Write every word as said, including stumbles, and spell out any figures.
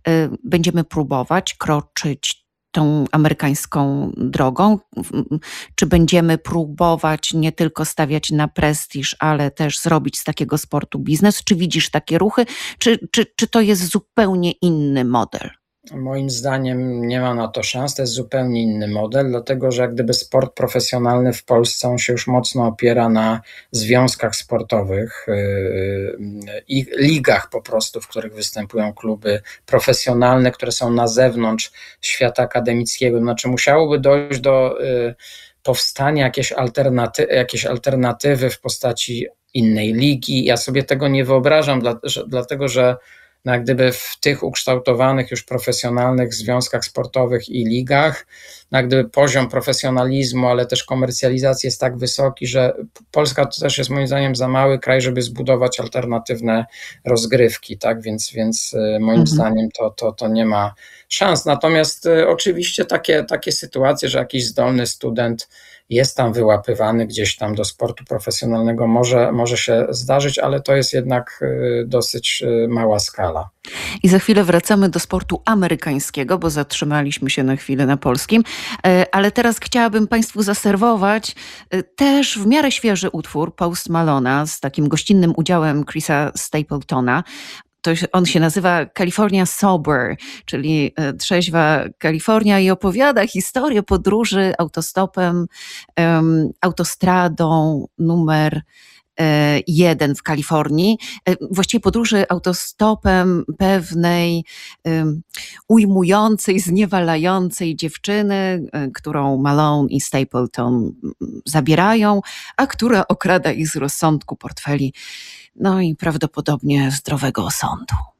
będziemy próbować kroczyć tą amerykańską drogą? Czy będziemy próbować nie tylko stawiać na prestiż, ale też zrobić z takiego sportu biznes? Czy widzisz takie ruchy? Czy, czy, czy to jest zupełnie inny model? Moim zdaniem nie ma na to szans, to jest zupełnie inny model, dlatego że jak gdyby sport profesjonalny w Polsce, on się już mocno opiera na związkach sportowych i ligach po prostu, w których występują kluby profesjonalne, które są na zewnątrz świata akademickiego. Znaczy musiałoby dojść do powstania jakiejś alternaty- jakiejś alternatywy w postaci innej ligi. Ja sobie tego nie wyobrażam, dlatego że no jak gdyby w tych ukształtowanych już profesjonalnych związkach sportowych i ligach, no jak gdyby poziom profesjonalizmu, ale też komercjalizacji jest tak wysoki, że Polska to też jest moim zdaniem za mały kraj, żeby zbudować alternatywne rozgrywki, tak? Więc, więc moim Mhm. zdaniem to, to, to nie ma szans. Natomiast oczywiście takie, takie sytuacje, że jakiś zdolny student jest tam wyłapywany gdzieś tam do sportu profesjonalnego, może, może się zdarzyć, ale to jest jednak dosyć mała skala. I za chwilę wracamy do sportu amerykańskiego, bo zatrzymaliśmy się na chwilę na polskim, ale teraz chciałabym Państwu zaserwować też w miarę świeży utwór Post Malona z takim gościnnym udziałem Chrisa Stapletona. To on się nazywa California Sober, czyli trzeźwa Kalifornia, i opowiada historię podróży autostopem, um, autostradą numer jeden w Kalifornii. Właściwie podróży autostopem pewnej um, ujmującej, zniewalającej dziewczyny, którą Malone i Stapleton zabierają, a która okrada ich z rozsądku, portfeli, no i prawdopodobnie zdrowego osądu.